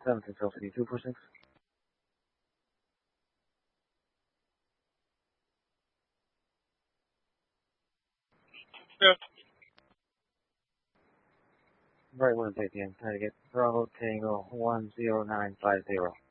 7 Control 5246. Yeah. Right 1 again. Try to get Bravo Tango 10950.